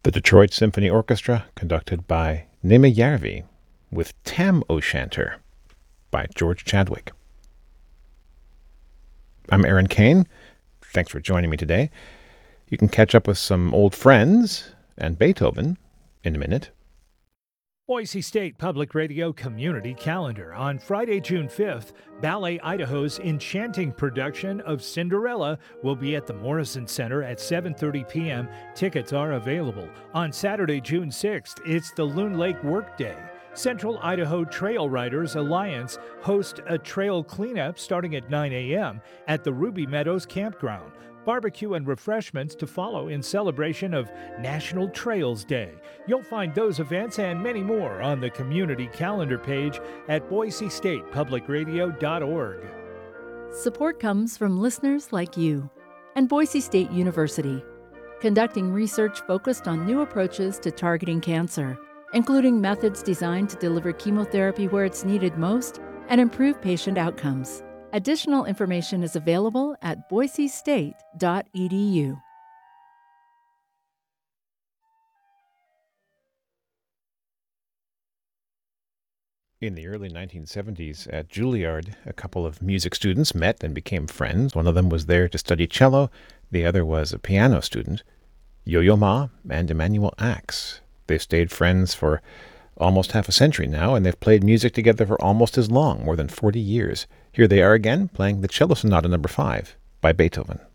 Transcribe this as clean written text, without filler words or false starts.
The Detroit Symphony Orchestra, conducted by Nima Järvi, with Tam O'Shanter by George Chadwick. I'm Aaron Kane. Thanks for joining me today. You can catch up with some old friends and Beethoven in a minute. Boise State Public Radio Community Calendar. On Friday, June 5th, Ballet Idaho's enchanting production of Cinderella will be at the Morrison Center at 7:30 p.m. Tickets are available. On Saturday, June 6th, it's the Loon Lake Workday. Central Idaho Trail Riders Alliance hosts a trail cleanup starting at 9 a.m. at the Ruby Meadows Campground. Barbecue and refreshments to follow in celebration of National Trails Day. You'll find those events and many more on the community calendar page at boisestatepublicradio.org. Support comes from listeners like you and Boise State University, conducting research focused on new approaches to targeting cancer, including methods designed to deliver chemotherapy where it's needed most and improve patient outcomes. Additional information is available at boisestate.edu. In the early 1970s at Juilliard, a couple of music students met and became friends. One of them was there to study cello. The other was a piano student, Yo-Yo Ma and Emanuel Axe. They've stayed friends for almost half a century now, and they've played music together for almost as long, more than 40 years. Here they are again, playing the Cello Sonata No. 5 by Beethoven.